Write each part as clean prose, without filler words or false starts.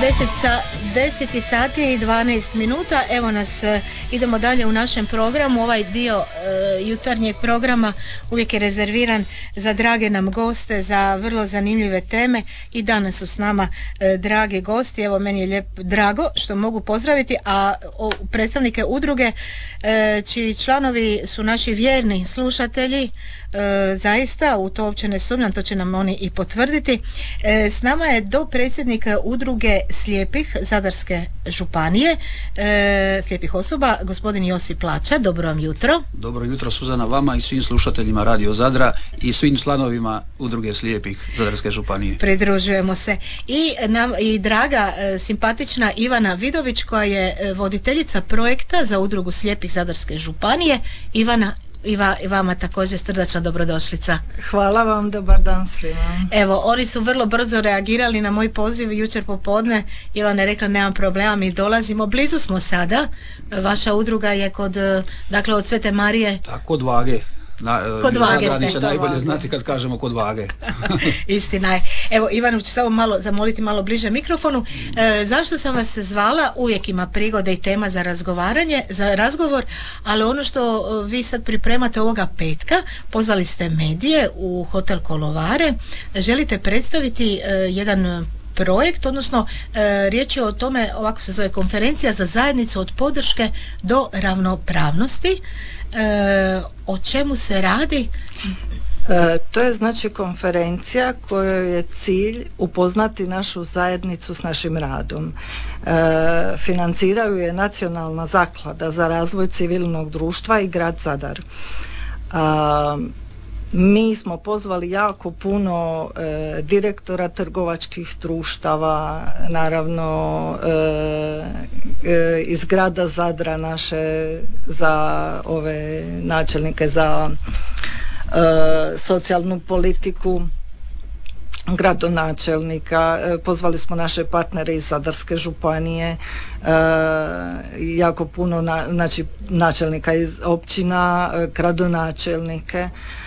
10 sati i 12 minuta. Evo nas, idemo dalje u našem programu. Ovaj dio jutarnjeg programa uvijek je rezerviran za drage nam goste, za vrlo zanimljive teme i danas su s nama dragi gosti. Evo, meni je drago što mogu pozdraviti predstavnike udruge čiji članovi su naši vjerni slušatelji. Zaista, u to uopće ne sumnjam, to će nam oni i potvrditi. S nama je dopredsjednik udruge slijepih Zadarske županije, slijepih osoba, gospodin Josip Lača. Dobro vam jutro. Dobro jutro, Suzana, vama i svim slušateljima Radio Zadra i svim članovima udruge slijepih Zadarske županije. Pridružujemo se. I draga, simpatična Ivana Vidović, koja je voditeljica projekta za udrugu slijepih Zadarske županije. Ivana, i vama također srdačna dobrodošlica. Hvala vam, dobar dan svima. Evo, oni su vrlo brzo reagirali na moj poziv jučer popodne. Ivana je rekla, nemam problema, mi dolazimo, blizu smo sada. Vaša udruga je od Svete Marije. Kod Vage. Kod Vage ste. Će najbolje znati kad kažemo kod Vage. Istina je. Evo, Ivanu ću samo zamoliti malo bliže mikrofonu. Zašto sam vas zvala? Uvijek ima prigode i tema za razgovor, ali ono što vi sad pripremate ovoga petka, pozvali ste medije u hotel Kolovare, želite predstaviti jedan projekt, odnosno riječ je o tome, ovako se zove, konferencija za zajednicu od podrške do ravnopravnosti. O čemu se radi? To je znači konferencija kojoj je cilj upoznati našu zajednicu s našim radom. Financiraju je Nacionalna zaklada za razvoj civilnog društva i grad Zadar. Mi smo pozvali jako puno direktora trgovačkih društava, naravno iz grada Zadra, naše za ove načelnike za socijalnu politiku, gradonačelnika, pozvali smo naše partnere iz Zadarske županije, jako puno načelnika iz općina, gradonačelnike.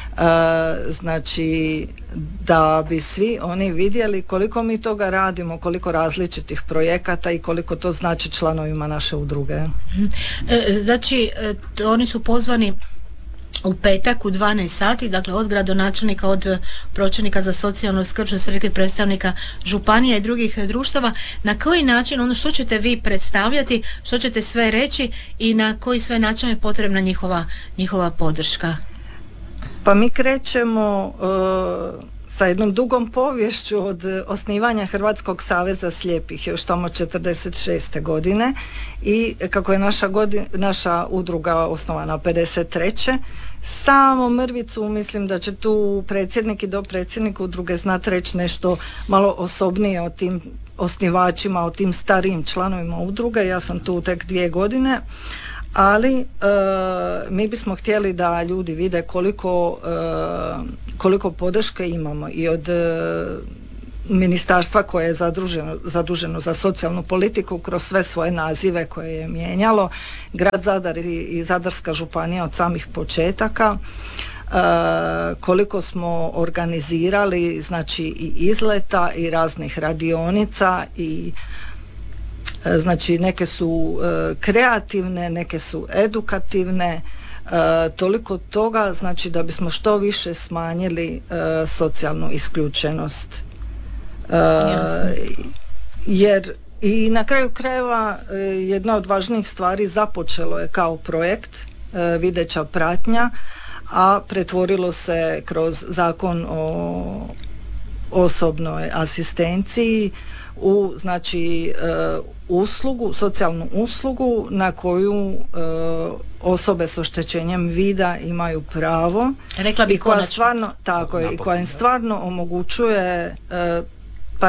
Znači da bi svi oni vidjeli koliko mi toga radimo, koliko različitih projekata i koliko to znači članovima naše udruge. Znači oni su pozvani u petak u 12 sati, dakle od gradonačelnika, od pročelnika za socijalnu skrb, što ste rekli, predstavnika županija i drugih društava. Na koji način, ono što ćete vi predstavljati, što ćete sve reći i na koji sve način je potrebna njihova podrška? Pa mi krećemo sa jednom dugom poviješću od osnivanja Hrvatskog saveza slijepih još tamo 46. godine i kako je naša udruga osnovana 53. Samo mrvicu, mislim da će tu predsjednik i dopredsjednik udruge znati reći nešto malo osobnije o tim osnivačima, o tim starijim članovima udruge. Ja sam tu tek 2 godine. Ali mi bismo htjeli da ljudi vide koliko podrške imamo i od ministarstva koje je zaduženo za socijalnu politiku kroz sve svoje nazive koje je mijenjalo, grad Zadar i Zadarska županija od samih početaka, koliko smo organizirali znači i izleta i raznih radionica i znači neke su kreativne, neke su edukativne, toliko toga znači da bismo što više smanjili socijalnu isključenost. Jer i na kraju krajeva jedna od važnijih stvari započelo je kao projekt videća pratnja, a pretvorilo se kroz zakon o osobnoj asistenciji u znači uslugu, socijalnu uslugu na koju osobe s oštećenjem vida imaju pravo. Rekla bih koja stvarno, tako je, i koja im stvarno omogućuje pa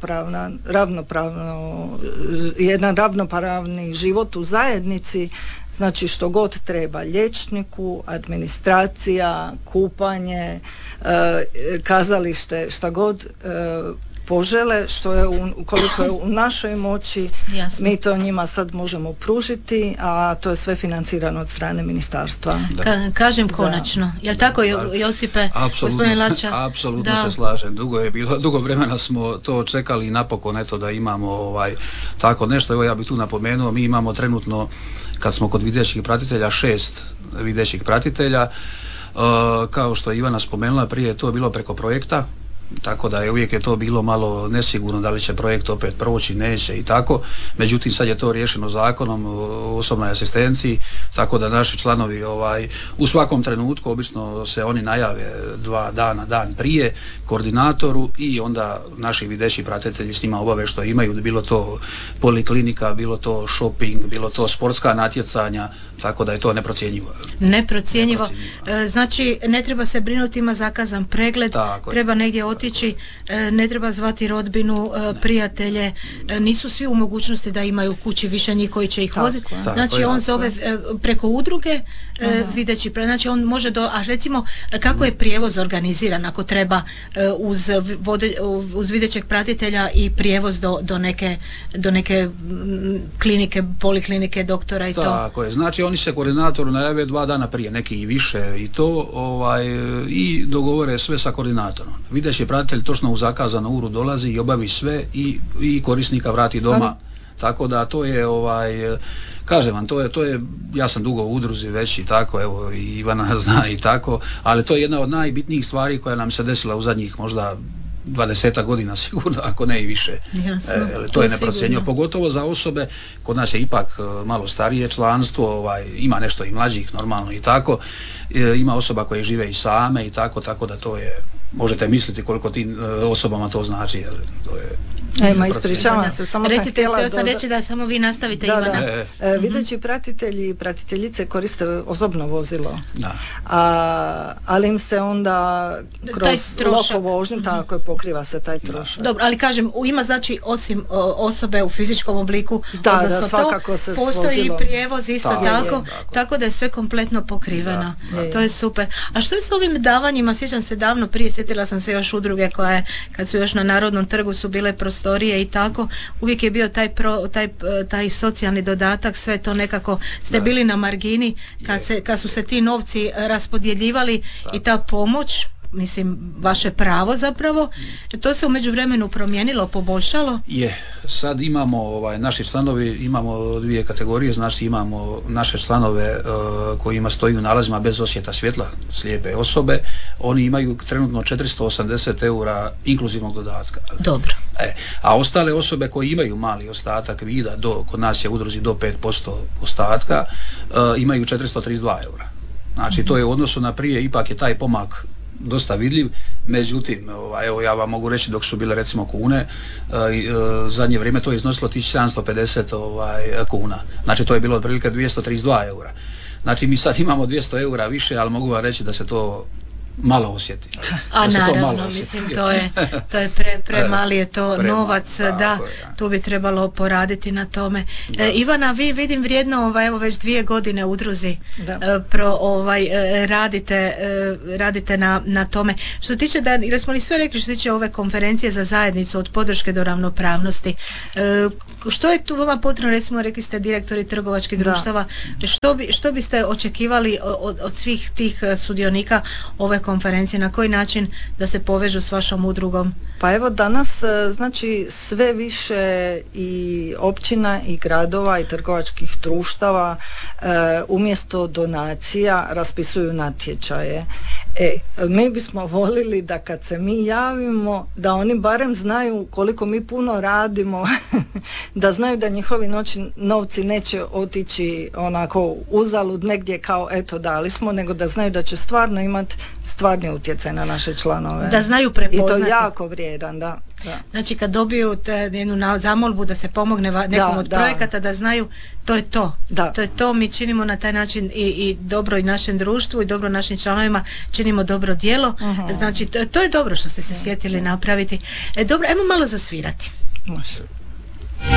jedan ravnopravni život u zajednici, znači što god treba, liječniku, administracija, kupanje, kazalište, šta god požele, što je koliko je u našoj moći. Jasno. Mi to njima sad možemo pružiti, a to je sve financirano od strane ministarstva. Kažem konačno. Jel tako, Josipe? Apsolutno se slažem. Dugo vremena smo to čekali i napokon eto da imamo tako nešto. Evo ja bih tu napomenuo, mi imamo trenutno, kad smo kod videćih pratitelja, 6 videćih pratitelja. Kao što je Ivana spomenula, prije je to bilo preko projekta, tako da uvijek je to bilo malo nesigurno da li će projekt opet proći, neće i tako. Međutim, sad je to riješeno zakonom o osobnoj asistenciji, tako da naši članovi u svakom trenutku, obično se oni najave 2 dana, dan prije koordinatoru i onda naši videći pratitelji s njima obave što imaju, bilo to poliklinika, bilo to shopping, bilo to sportska natjecanja, tako da je to neprocjenjivo. Neprocjenjivo. Znači, ne treba se brinuti, ima zakazan pregled, treba negdje otići, ne treba zvati rodbinu, prijatelje, nisu svi u mogućnosti da imaju kući više njih koji će ih voziti. Znači, on zove preko udruge videći, znači on može a recimo, kako je prijevoz organiziran ako treba uz videćeg pratitelja i prijevoz do neke klinike, poliklinike, doktora i to? Tako je, znači oni se koordinatoru najave 2 dana prije, neki i više i to, i dogovore sve sa koordinatorom. Videći pratitelj točno u zakazanu uru dolazi i obavi sve i korisnika vrati doma. Tako da to je, kažem vam, to je, ja sam dugo u udruzi već i tako, evo i Ivana zna i tako, ali to je jedna od najbitnijih stvari koja nam se desila u zadnjih možda 20 godina sigurno, ako ne i više. To je neprocjenjivo, pogotovo za osobe, kod nas je ipak malo starije članstvo, ima nešto i mlađih normalno i tako, ima osoba koje žive i same i tako da to je, možete misliti koliko tim osobama to znači, to je. Ispričavam se, samo sam htjela reći da samo vi nastavite, Ivana. Videći pratitelji i pratiteljice koriste osobno vozilo, ali im se onda kroz loko vožnju tako pokriva se taj trošak. Dobro, ali kažem, ima znači osim osobe u fizičkom obliku, da svakako se postoji i prijevoz isto tako da je sve kompletno pokriveno. To je super. A što je s ovim davanjima? Sjećam se davno prije, sjetila sam se još udruge koje, kad su još na Narodnom trgu su bile prostorije i tako, uvijek je bio taj socijalni dodatak, sve to nekako ste bili na margini kad su se ti novci raspodjeljivali i ta pomoć, mislim, vaše pravo zapravo, to se u međuvremenu promijenilo, poboljšalo? Sad imamo, naši članovi, imamo 2 kategorije, znači imamo naše članove kojima stoji u nalazima bez osjeta svjetla, slijepe osobe, oni imaju trenutno 480 eura inkluzivnog dodatka. Dobro. A ostale osobe koje imaju mali ostatak vida, kod nas je u udruzi do 5% ostatka, imaju 432 eura. Znači to je u odnosu na prije, ipak je taj pomak dosta vidljiv, međutim, evo ja vam mogu reći dok su bile recimo kune, zadnje vrijeme to je iznosilo 1750 kuna, znači to je bilo otprilike 232 eura. Znači mi sad imamo 200 eura više, ali mogu vam reći da se to malo osjeti. A naravno, mislim, to je premali je to novac, tu bi trebalo poraditi na tome. Ivana, vi vidim vrijedno, evo već 2 godine u udruzi radite na tome. Što tiče, jer smo li sve rekli što tiče ove konferencije za zajednicu od podrške do ravnopravnosti, što je tu vama potrebno, recimo rekli ste direktori trgovačkih društava, što biste očekivali od svih tih sudionika ove konferencije, na koji način da se povežu s vašom udrugom? Pa evo danas znači sve više i općina i gradova i trgovačkih društava umjesto donacija raspisuju natječaje. Mi bismo volili da kad se mi javimo da oni barem znaju koliko mi puno radimo, da znaju da njihovi novci neće otići onako uzalud negdje kao eto dali smo, nego da znaju da će stvarno imati stvarni utjecaj na naše članove. Da znaju prepoznati. I to jako vrijedan, da. Znači kad dobiju jednu zamolbu da se pomogne nekom od projekata, da znaju to je to. To je to, mi činimo na taj način i dobro i našem društvu i dobro našim članovima, činimo dobro djelo. Znači to je dobro što ste se sjetili napraviti. Dobro, ajmo malo zasvirati. Može.